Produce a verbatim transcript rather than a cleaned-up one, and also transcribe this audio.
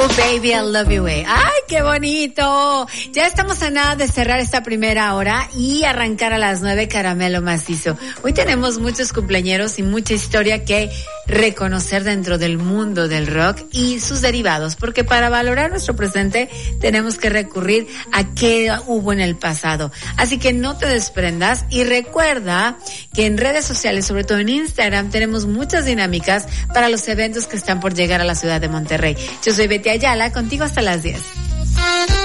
Oh, baby, I love you, way. ¡Ay, qué bonito! Ya estamos a nada de cerrar esta primera hora y arrancar a las nueve Caramelo Macizo. Hoy tenemos muchos cumpleañeros y mucha historia que reconocer dentro del mundo del rock y sus derivados, porque para valorar nuestro presente tenemos que recurrir a qué hubo en el pasado. Así que no te desprendas y recuerda que en redes sociales, sobre todo en Instagram, tenemos muchas dinámicas para los eventos que están por llegar a la ciudad de Monterrey. Yo soy Betty Ayala, contigo hasta las diez.